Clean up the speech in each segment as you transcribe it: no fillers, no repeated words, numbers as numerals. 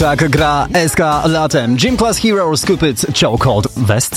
Tak gra SK latem. Gym Class Heroes, Cupid, Chokehold w SC.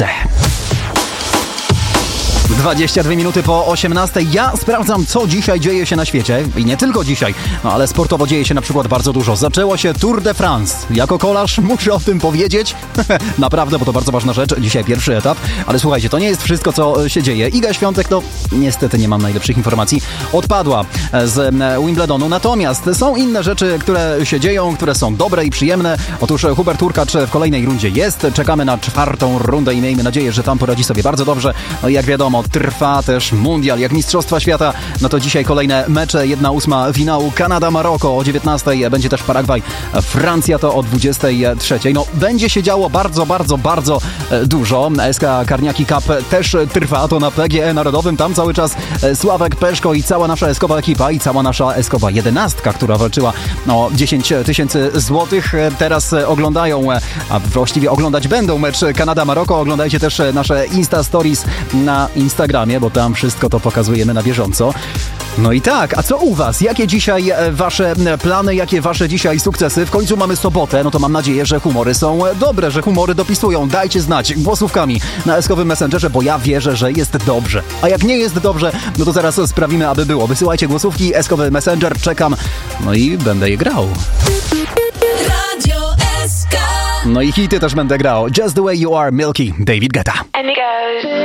22 minuty po 18. Ja sprawdzam, co dzisiaj dzieje się na świecie. I nie tylko dzisiaj, no ale sportowo dzieje się na przykład bardzo dużo. Zaczęło się Tour de France. Jako kolarz muszę o tym powiedzieć. Naprawdę, bo to bardzo ważna rzecz. Dzisiaj pierwszy etap. Ale słuchajcie, to nie jest wszystko, co się dzieje. Iga Świątek, no niestety nie mam najlepszych informacji, odpadła z Wimbledonu. Natomiast są inne rzeczy, które się dzieją, które są dobre i przyjemne. Otóż Hubert Hurkacz w kolejnej rundzie jest. Czekamy na czwartą rundę i miejmy nadzieję, że tam poradzi sobie bardzo dobrze. No i jak wiadomo, trwa też mundial, jak Mistrzostwa Świata. No to dzisiaj kolejne mecze, 1/8 finału Kanada-Maroko o 19:00, będzie też Paragwaj, Francja to o 23:00. No będzie się działo bardzo dużo. SK Karniaki Cup też trwa, to na PGE Narodowym, tam cały czas Sławek Peszko i cała nasza eskowa ekipa i cała nasza eskowa 11, która walczyła o 10 000 złotych. Teraz oglądają, a właściwie oglądać będą mecz Kanada-Maroko. Oglądajcie też nasze Insta Stories na Instagramie, bo tam wszystko to pokazujemy na bieżąco. No i tak, a co u was? Jakie dzisiaj wasze plany, jakie wasze dzisiaj sukcesy? W końcu mamy sobotę, no to mam nadzieję, że humory są dobre, że humory dopisują. Dajcie znać głosówkami na eskowym Messengerze, bo ja wierzę, że jest dobrze. A jak nie jest dobrze, no to zaraz sprawimy, aby było. Wysyłajcie głosówki, eskowy Messenger, czekam, no i będę je grał. Radio SK. No i hity też będę grał. Just the way you are, Milky, David Guetta. And it goes.